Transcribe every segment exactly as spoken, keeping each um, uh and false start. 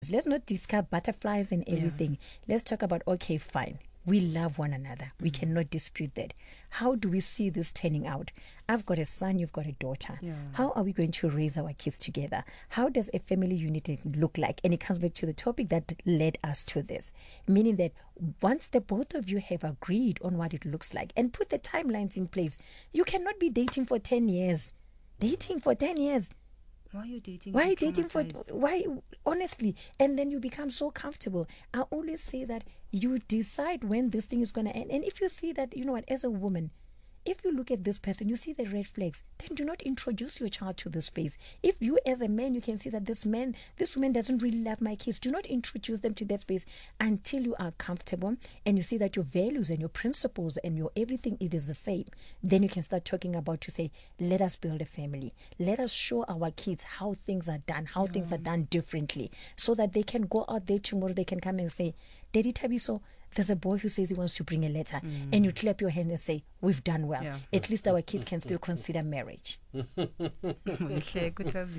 Let's not discuss butterflies and everything. Yeah. Let's talk about, okay, fine. We love one another. Mm-hmm. We cannot dispute that. How do we see this turning out? I've got a son, you've got a daughter. Yeah. How are we going to raise our kids together? How does a family unit look like? And it comes back to the topic that led us to this. Meaning that once the both of you have agreed on what it looks like and put the timelines in place, you cannot be dating for ten years. Dating for ten years. Why are you dating? Why dating for why honestly? And then you become so comfortable. I always say that you decide when this thing is going to end. And if you see that, you know what, as a woman, if you look at this person, you see the red flags, then do not introduce your child to this space. If you as a man, you can see that this man, this woman doesn't really love my kids, do not introduce them to that space until you are comfortable and you see that your values and your principles and your everything, it is the same. Then you can start talking about to say, let us build a family. Let us show our kids how things are done, how yeah. things are done differently, so that they can go out there tomorrow, they can come and say, Daddy Thabiso, there's a boy who says he wants to bring a letter, mm. and you clap your hand and say, we've done well. Yeah. At least our kids can still consider marriage. Don't tell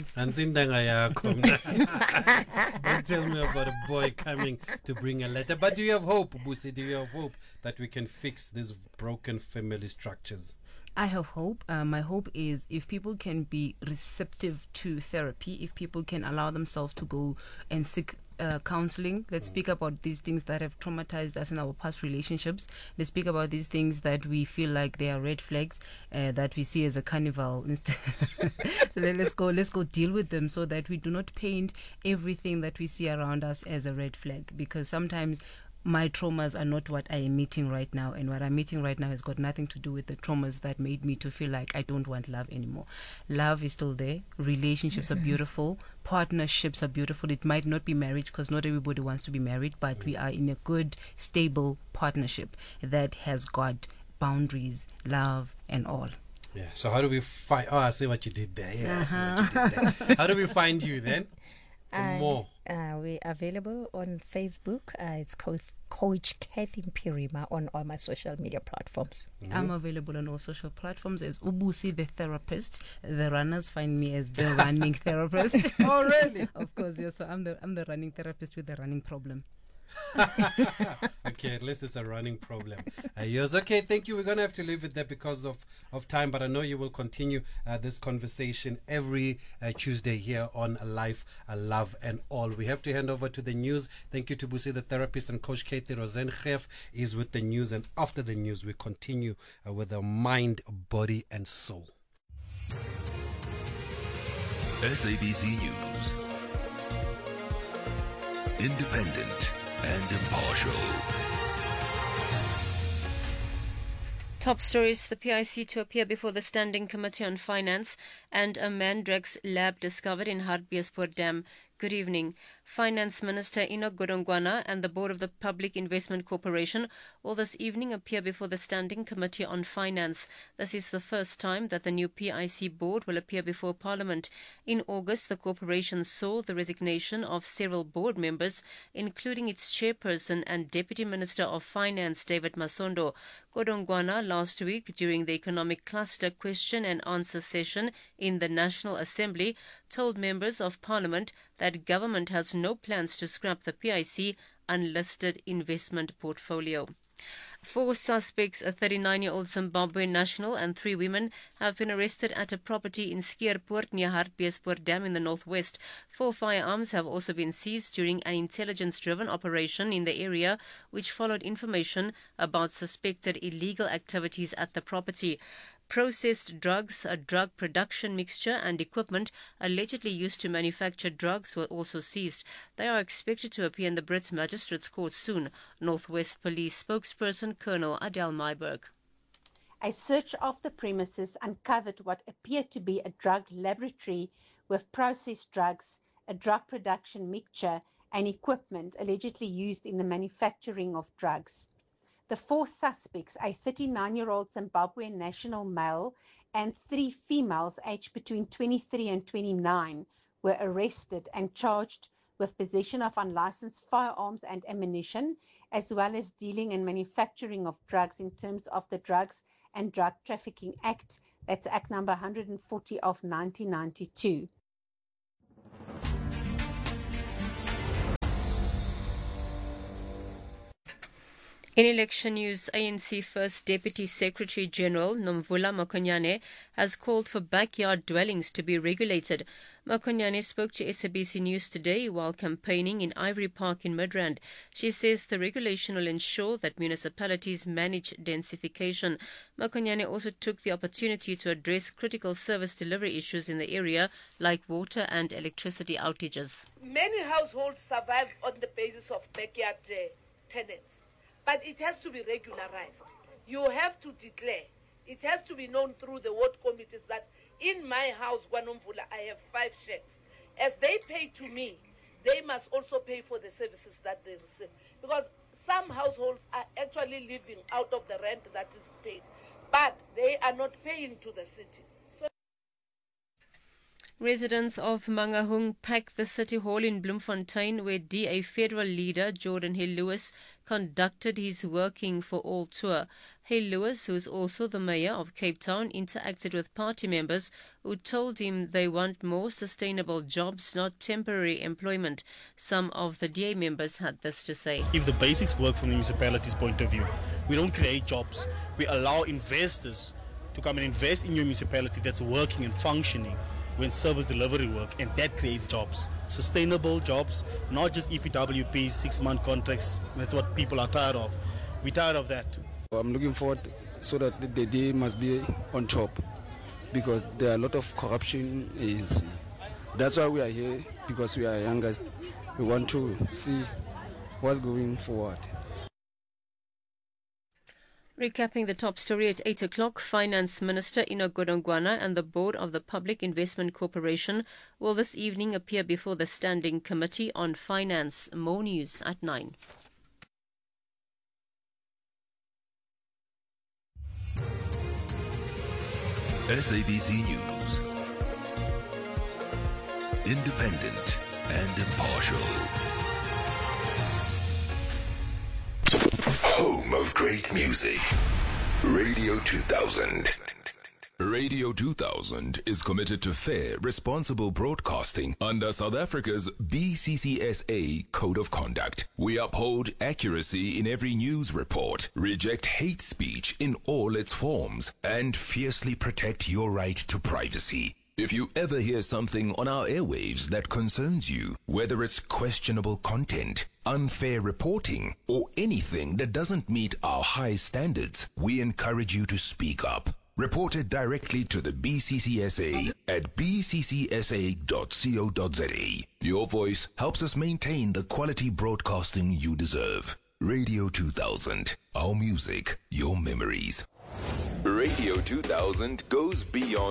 me about a boy coming to bring a letter. But do you have hope, Busi? Do you have hope that we can fix these broken family structures? I have hope. Uh, my hope is if people can be receptive to therapy, if people can allow themselves to go and seek Uh, counseling. Let's speak about these things that have traumatized us in our past relationships. Let's speak about these things that we feel like they are red flags, uh, that we see as a carnival. So let's go, let's go deal with them so that we do not paint everything that we see around us as a red flag. Because sometimes my traumas are not what I am meeting right now, and what I'm meeting right now has got nothing to do with the traumas that made me to feel like I don't want love anymore. Love is still there. Relationships are beautiful. Partnerships are beautiful. It might not be marriage because not everybody wants to be married, but we are in a good, stable partnership that has got boundaries, love, and all. Yeah. So how do we find? Oh, I see what you did there. Yeah, uh-huh. I see what you did there. How do we find you then? For uh, more. Uh, we're available on Facebook. Uh, it's called Coach Kathy Pirima on all my social media platforms. Mm-hmm. I'm available on all social platforms as Ubusi the therapist. The runners find me as the running therapist. Oh, really? Of course, yes. So I'm the I'm the running therapist with the running problem. Okay, at least it's a running problem. Uh, yours. Okay, thank you. We're going to have to leave it there because of, of time, but I know you will continue uh, this conversation every uh, Tuesday here on Life, uh, Love and All. We have to hand over to the news. Thank you to Busi, the therapist, and Coach Katie Rosenchef is with the news. And after the news, we continue uh, with the mind, body, and soul. S A B C News. Independent and impartial. Top stories: the P I C to appear before the Standing Committee on Finance, and a Mandrex lab discovered in Hartbeespoort Dam. Good evening. Finance Minister Enoch Godongwana and the Board of the Public Investment Corporation will this evening appear before the Standing Committee on Finance. This is the first time that the new P I C board will appear before Parliament. In August, the corporation saw the resignation of several board members, including its chairperson and Deputy Minister of Finance, David Masondo. Godongwana last week, during the Economic Cluster question and answer session in the National Assembly, told members of Parliament that government has no plans to scrap the P I C unlisted investment portfolio. Four suspects, a thirty-nine-year-old Zimbabwean national and three women, have been arrested at a property in Skeerpoort near Hartbeespoort Dam in the northwest. Four firearms have also been seized during an intelligence-driven operation in the area, which followed information about suspected illegal activities at the property. Processed drugs, a drug production mixture and equipment allegedly used to manufacture drugs were also seized. They are expected to appear in the Brits Magistrates Court soon. Northwest Police spokesperson Colonel Adele Myberg. A search of the premises uncovered what appeared to be a drug laboratory with processed drugs, a drug production mixture and equipment allegedly used in the manufacturing of drugs. The four suspects, a thirty-nine-year-old Zimbabwean national male and three females aged between twenty-three and twenty-nine, were arrested and charged with possession of unlicensed firearms and ammunition, as well as dealing and manufacturing of drugs in terms of the Drugs and Drug Trafficking Act, that's Act number one hundred forty of nineteen ninety-two. In election news, A N C First Deputy Secretary General Nomvula Mokonyane has called for backyard dwellings to be regulated. Mokonyane spoke to S A B C News today while campaigning in Ivory Park in Midrand. She says the regulation will ensure that municipalities manage densification. Mokonyane also took the opportunity to address critical service delivery issues in the area like water and electricity outages. Many households survive on the basis of backyard uh, tenants. But it has to be regularized. You have to declare. It has to be known through the ward committees that in my house, KwaNomvula, I have five shacks. As they pay to me, they must also pay for the services that they receive. Because some households are actually living out of the rent that is paid, but they are not paying to the city. Residents of Mangaung packed the City Hall in Bloemfontein, where D A federal leader Jordan Hill Lewis conducted his Working for All tour. Hill Lewis, who is also the mayor of Cape Town, interacted with party members who told him they want more sustainable jobs, not temporary employment. Some of the D A members had this to say. If the basics work from the municipality's point of view, we don't create jobs. We allow investors to come and invest in your municipality that's working and functioning when service delivery work, and that creates jobs. Sustainable jobs, not just E P W Ps, six-month contracts. That's what people are tired of. We're tired of that. I'm looking forward so that the day must be on top, because there are a lot of corruption in A N C. That's why we are here, because we are youngest. We want to see what's going forward. Recapping the top story at eight o'clock, Finance Minister Enoch Godongwana and the Board of the Public Investment Corporation will this evening appear before the Standing Committee on Finance. More news at nine. S A B C News. Independent and impartial. Home of great music. Radio two thousand. Radio two thousand is committed to fair, responsible broadcasting under South Africa's B C C S A Code of Conduct. We uphold accuracy in every news report, reject hate speech in all its forms, and fiercely protect your right to privacy. If you ever hear something on our airwaves that concerns you, whether it's questionable content, unfair reporting, or anything that doesn't meet our high standards, we encourage you to speak up. Report it directly to the B C C S A at b c c s a dot co dot z a. Your voice helps us maintain the quality broadcasting you deserve. Radio two thousand, our music, your memories. Radio two thousand goes beyond